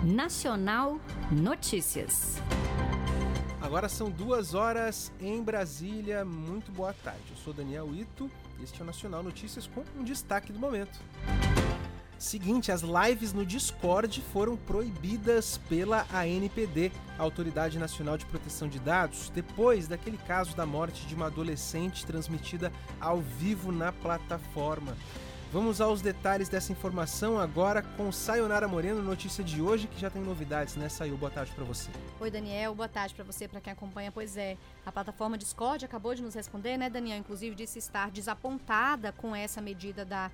Nacional Notícias. Agora são 2h em Brasília. Muito boa tarde. Eu sou Daniel Ito e este é o Nacional Notícias com um destaque do momento. Seguinte, as lives no Discord foram proibidas pela ANPD, a Autoridade Nacional de Proteção de Dados, depois daquele caso da morte de uma adolescente transmitida ao vivo na plataforma. Vamos aos detalhes dessa informação agora com Sayonara Moreno, notícia de hoje que já tem novidades, né, Sayu? Boa tarde para você. Oi, Daniel, boa tarde para você, para quem acompanha. Pois é, a plataforma Discord acabou de nos responder, né, Daniel? Inclusive disse estar desapontada com essa medida da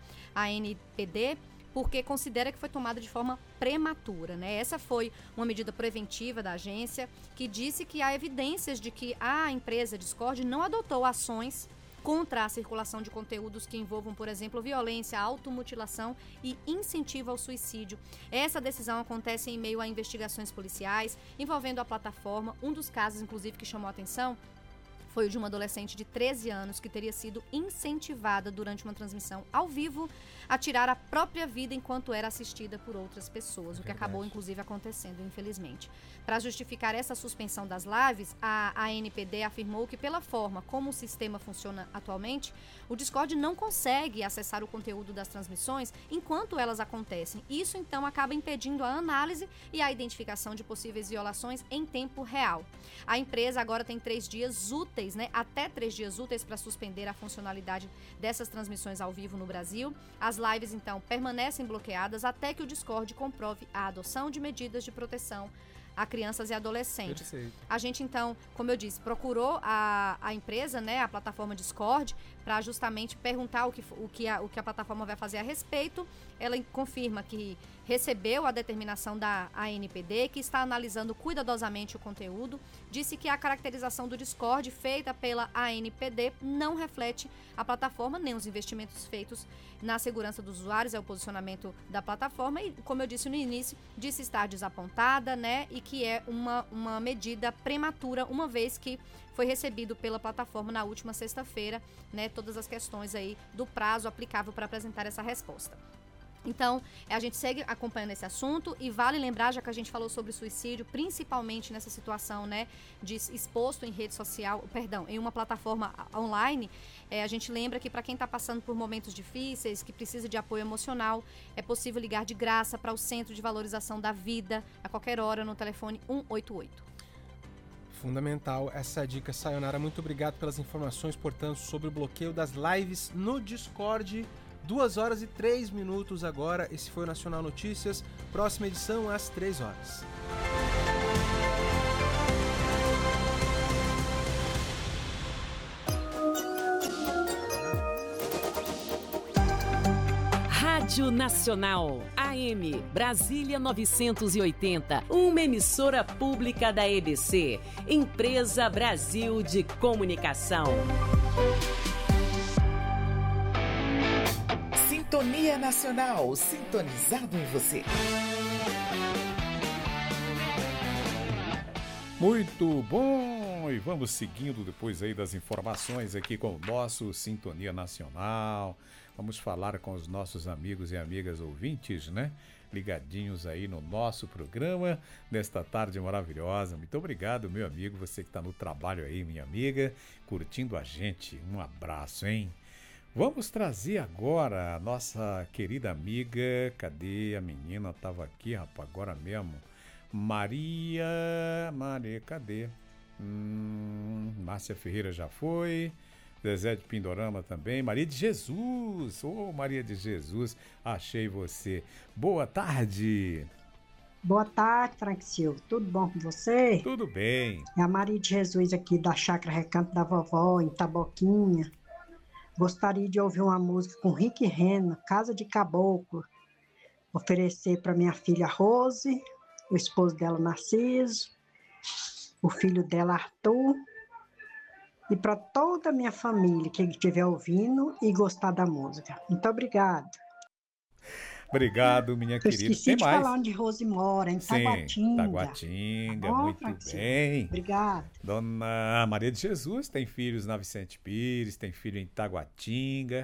ANPD, porque considera que foi tomada de forma prematura, né? Essa foi uma medida preventiva da agência que disse que há evidências de que a empresa Discord não adotou ações contra a circulação de conteúdos que envolvam, por exemplo, violência, automutilação e incentivo ao suicídio. Essa decisão acontece em meio a investigações policiais envolvendo a plataforma. Um dos casos, inclusive, que chamou a atenção foi o de uma adolescente de 13 anos que teria sido incentivada durante uma transmissão ao vivo a tirar a própria vida enquanto era assistida por outras pessoas, o que acabou inclusive acontecendo, infelizmente. Para justificar essa suspensão das lives, a ANPD afirmou que pela forma como o sistema funciona atualmente, o Discord não consegue acessar o conteúdo das transmissões enquanto elas acontecem. Isso então acaba impedindo a análise e a identificação de possíveis violações em tempo real. A empresa agora tem 3 dias úteis, até 3 dias úteis para suspender a funcionalidade dessas transmissões ao vivo no Brasil. As lives, então, permanecem bloqueadas até que o Discord comprove a adoção de medidas de proteção a crianças e adolescentes. Perfeito. A gente, então, como eu disse, procurou a empresa, a plataforma Discord, para justamente perguntar o que a plataforma vai fazer a respeito. Ela confirma que recebeu a determinação da ANPD, que está analisando cuidadosamente o conteúdo. Disse que a caracterização do Discord feita pela ANPD não reflete a plataforma, nem os investimentos feitos na segurança dos usuários, é o posicionamento da plataforma. E, como eu disse no início, disse estar desapontada, e que é uma medida prematura, uma vez que foi recebido pela plataforma na última sexta-feira, todas as questões aí do prazo aplicável para apresentar essa resposta. Então, a gente segue acompanhando esse assunto e vale lembrar, já que a gente falou sobre suicídio, principalmente nessa situação, de exposto em rede social, em uma plataforma online, a gente lembra que para quem está passando por momentos difíceis, que precisa de apoio emocional, é possível ligar de graça para o Centro de Valorização da Vida, a qualquer hora, no telefone 188. Fundamental essa dica, Sayonara. Muito obrigado pelas informações, portanto, sobre o bloqueio das lives no Discord. 2h03 agora. Esse foi o Nacional Notícias. Próxima edição às 3h. Rádio Nacional, AM, Brasília 980, uma emissora pública da EBC, Empresa Brasil de Comunicação. Sintonia Nacional, sintonizado em você. Muito bom! E vamos seguindo depois aí das informações aqui com o nosso Sintonia Nacional. Vamos falar com os nossos amigos e amigas ouvintes, ligadinhos aí no nosso programa nesta tarde maravilhosa. Muito obrigado, meu amigo, você que está no trabalho aí, minha amiga, curtindo a gente. Um abraço, hein? Vamos trazer agora a nossa querida amiga, cadê a menina? Tava aqui, rapaz, agora mesmo. Maria, cadê? Márcia Ferreira já foi, Zezé de Pindorama também, Maria de Jesus, Maria de Jesus, achei você. Boa tarde. Boa tarde, Frank Silva, tudo bom com você? Tudo bem. É a Maria de Jesus aqui da Chácara Recanto da Vovó, em Taboquinha. Gostaria de ouvir uma música com Rick Renner, Casa de Caboclo. Oferecer para minha filha Rose, o esposo dela Narciso, o filho dela Arthur, e para toda a minha família que estiver ouvindo e gostar da música. Muito obrigada. Obrigado, minha querida. Esqueci de falar onde Rose mora, em Taguatinga. Taguatinga, muito bem. Obrigada. Dona Maria de Jesus tem filhos na Vicente Pires, tem filho em Taguatinga.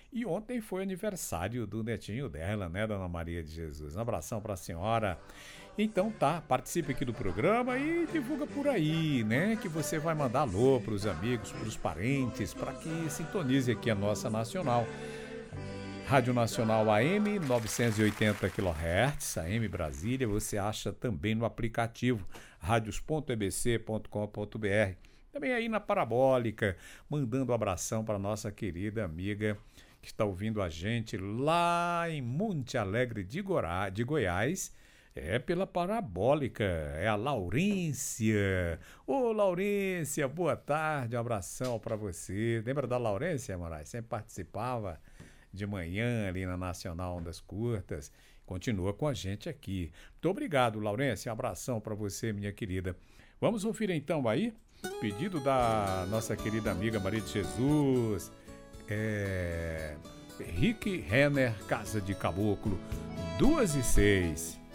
E ontem foi aniversário do netinho dela, né, Dona Maria de Jesus? Um abração para a senhora. Então tá, participe aqui do programa e divulga por aí, né? Que você vai mandar alô para os amigos, para os parentes, para que sintonize aqui a nossa Nacional. Rádio Nacional AM 980 kHz, AM Brasília, você acha também no aplicativo radios.ebc.com.br. Também aí na Parabólica, mandando um abração para nossa querida amiga que está ouvindo a gente lá em Monte Alegre de Goiás. Pela Parabólica, é a Laurência. Ô, Laurência, boa tarde, um abração para você. Lembra da Laurência, Moraes? Sempre participava de manhã ali na Nacional Ondas Curtas. Continua com a gente aqui. Muito obrigado, Laurência, um abração para você, minha querida. Vamos ouvir então aí, pedido da nossa querida amiga Maria de Jesus, Rick Renner, Casa de Caboclo, 2:06.